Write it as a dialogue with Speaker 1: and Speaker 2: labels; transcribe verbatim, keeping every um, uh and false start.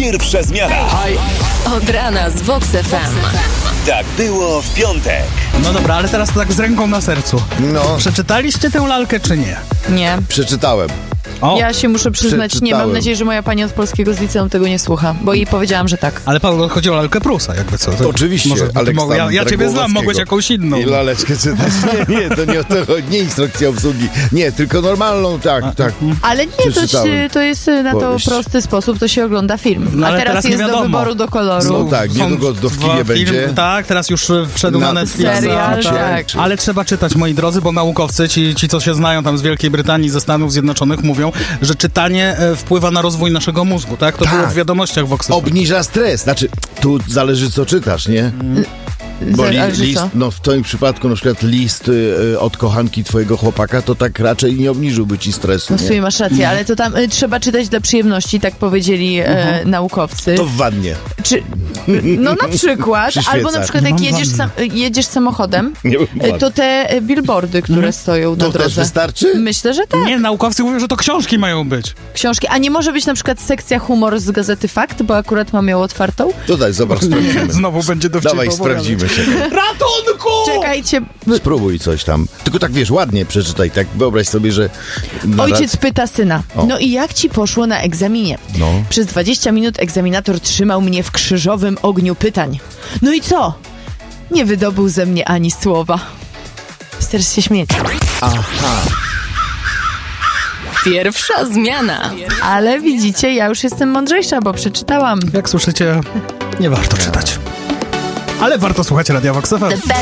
Speaker 1: Pierwsza zmiana.
Speaker 2: Od rana z Vox F M.
Speaker 1: Tak było w piątek.
Speaker 3: No dobra, ale teraz tak z ręką na sercu.
Speaker 4: No,
Speaker 3: Przeczytaliście tę lalkę, czy nie?
Speaker 5: Nie.
Speaker 4: przeczytałem.
Speaker 3: O,
Speaker 5: Ja się muszę przyznać, nie. Mam
Speaker 4: Przeczytałem.
Speaker 5: nadzieję, że moja pani od polskiego z liceum tego nie słucha, bo jej powiedziałam, że tak.
Speaker 3: ale Paweł, chodzi o lalkę Prusa, jakby co. To
Speaker 4: Oczywiście,
Speaker 3: może,
Speaker 4: Aleks
Speaker 3: mogę- ja,
Speaker 4: tam
Speaker 3: ja ciebie znam,
Speaker 4: Dragowackiego.
Speaker 3: mogłeś jakąś inną.
Speaker 4: I laleczkę czytasz. Nie, nie, to nie o to chodzi. Nie instrukcja obsługi. Nie, tylko normalną, tak, tak.
Speaker 5: Ale nie, to,
Speaker 4: Przeczytałem.
Speaker 5: to jest na to
Speaker 4: Powieść.
Speaker 5: prosty sposób, to się ogląda film.
Speaker 3: No,
Speaker 5: A
Speaker 3: ale
Speaker 5: teraz,
Speaker 3: teraz nie
Speaker 5: jest do
Speaker 3: wiadomo.
Speaker 5: wyboru, do koloru.
Speaker 4: No tak,
Speaker 3: Są
Speaker 4: niedługo to w
Speaker 3: dwa
Speaker 4: kinie
Speaker 3: filmy,
Speaker 4: będzie.
Speaker 3: Tak, teraz już e, wszedł na,
Speaker 4: Na
Speaker 3: Netflixa.
Speaker 5: serial,
Speaker 3: tak.
Speaker 5: tak.
Speaker 3: Ale trzeba czytać, moi drodzy, bo naukowcy, ci, ci co się znają tam z Wielkiej Brytanii, ze Stanów Zjednoczonych, mówią, że czytanie e, wpływa na rozwój naszego mózgu, tak? To
Speaker 4: Tak.
Speaker 3: było w wiadomościach Vox F M.
Speaker 4: Obniża stres. Znaczy, tu zależy co czytasz, nie? Bo li,
Speaker 5: Zależy
Speaker 4: list,
Speaker 5: co?
Speaker 4: no w twoim przypadku na przykład list y, od kochanki twojego chłopaka, to tak raczej nie obniżyłby ci stresu,
Speaker 5: No w
Speaker 4: nie?
Speaker 5: sumie masz rację, ale to tam y, trzeba czytać dla przyjemności, tak powiedzieli e, naukowcy.
Speaker 4: To w wannie.
Speaker 5: Czy, no na przykład,
Speaker 4: Przy
Speaker 5: albo na
Speaker 4: świecach.
Speaker 5: przykład jak
Speaker 3: Mam
Speaker 5: jedziesz,
Speaker 3: wannę.
Speaker 5: sam, jedziesz samochodem,
Speaker 4: Nie
Speaker 5: y, to te e, billboardy, które stoją na
Speaker 4: To też
Speaker 5: drodze.
Speaker 4: wystarczy?
Speaker 5: Myślę, że tak.
Speaker 3: Nie, naukowcy mówią, że to książki mają być.
Speaker 5: Książki. A nie może być na przykład sekcja humor z gazety Fakt, bo akurat mam ją otwartą?
Speaker 4: To daj, zobacz, sprawdzimy.
Speaker 3: Znowu będzie dowcipał.
Speaker 4: Dawaj, sprawdzimy się.
Speaker 3: Ratunku!
Speaker 5: Czekajcie.
Speaker 4: Spróbuj coś tam. Tylko tak wiesz, ładnie przeczytaj, tak wyobraź sobie, że... na
Speaker 5: Ojciec
Speaker 4: rad-
Speaker 5: pyta syna,
Speaker 4: O.
Speaker 5: no i jak ci poszło na egzaminie?
Speaker 4: No.
Speaker 5: Przez dwadzieścia minut egzaminator trzymał mnie w krzyżowym ogniu pytań. No i co? Nie wydobył ze mnie ani słowa. Teraz się śmieć.
Speaker 2: Pierwsza zmiana.
Speaker 5: Ale widzicie, ja już jestem mądrzejsza, bo przeczytałam.
Speaker 3: Jak słyszycie, nie warto czytać. Ale warto słuchać Radia Vox F M.